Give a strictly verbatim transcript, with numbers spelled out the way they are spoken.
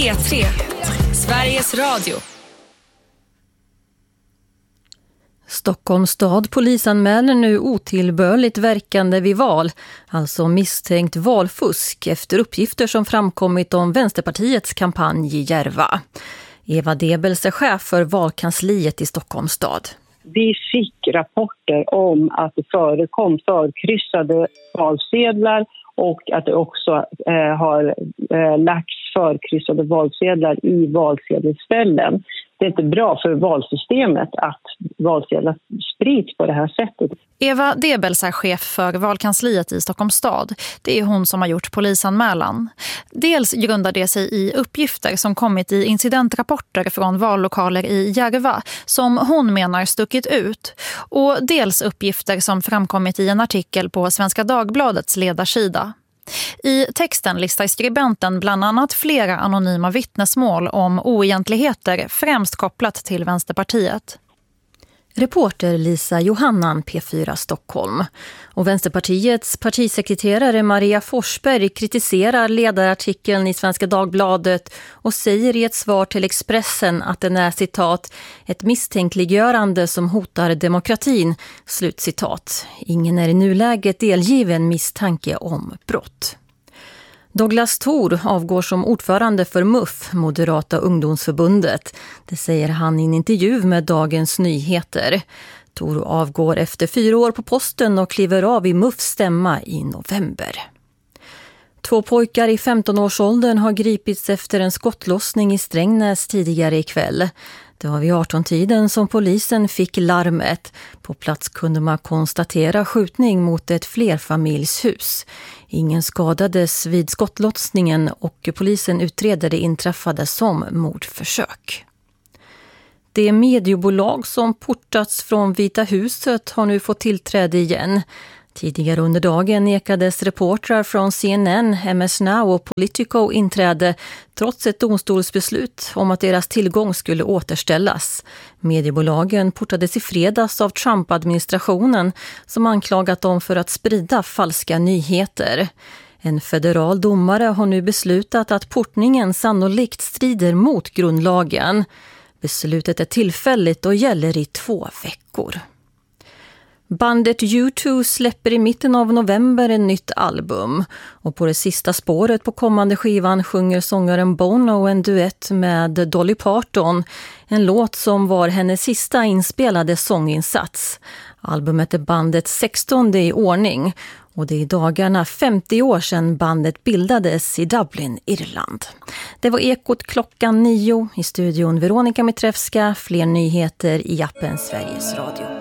P tre, Sveriges Radio. Stockholms stad polisanmäler nu otillbörligt verkande vid val, alltså misstänkt valfusk efter uppgifter som framkommit om Vänsterpartiets kampanj i Järva. Eva Debels är chef för valkansliet i Stockholms stad. Vi fick rapporter om att det förekom förkryssade valsedlar och att det också eh, har eh, lagts förkryssade valsedlar i valsedelsställen. Det är inte bra för valsystemet att valsedlar sprids på det här sättet. Eva Debels är chef för valkansliet i Stockholms stad. Det är hon som har gjort polisanmälan. Dels grundar det sig i uppgifter som kommit i incidentrapporter från vallokaler i Järva som hon menar stuckit ut. Och dels uppgifter som framkommit i en artikel på Svenska Dagbladets ledarsida. I texten listar skribenten bland annat flera anonyma vittnesmål om oegentligheter främst kopplat till Vänsterpartiet. Reporter Lisa Johannan, P fyra Stockholm. Och Vänsterpartiets partisekreterare Maria Forsberg kritiserar ledarartikeln i Svenska Dagbladet och säger i ett svar till Expressen att den är, citat, ett misstänkliggörande som hotar demokratin, slutcitat. Ingen är i nuläget delgiven misstanke om brott. Douglas Thor avgår som ordförande för M U F, Moderata ungdomsförbundet. Det säger han i en intervju med Dagens Nyheter. Thor avgår efter fyra år på posten och kliver av i M U Fs stämma i november. Två pojkar i femton-årsåldern har gripits efter en skottlossning i Strängnäs tidigare ikväll. Det var vid arton-tiden som polisen fick larmet. På plats kunde man konstatera skjutning mot ett flerfamiljshus. Ingen skadades vid skottlossningen och polisen utreder det inträffade som mordförsök. Det mediebolag som portats från Vita huset har nu fått tillträde igen. Tidigare under dagen nekades reportrar från C N N, M S Now och Politico inträde trots ett domstolsbeslut om att deras tillgång skulle återställas. Mediebolagen portades i fredags av Trump-administrationen som anklagat dem för att sprida falska nyheter. En federal domare har nu beslutat att portningen sannolikt strider mot grundlagen. Beslutet är tillfälligt och gäller i två veckor. Bandet U två släpper i mitten av november en nytt album och på det sista spåret på kommande skivan sjunger sångaren Bono en duett med Dolly Parton, en låt som var hennes sista inspelade sånginsats. Albumet är bandets sextonde i ordning och det är i dagarna femtio år sedan bandet bildades i Dublin, Irland. Det var Ekot klockan nio, i studion Veronica Mitrevska, fler nyheter i appen Sveriges Radio.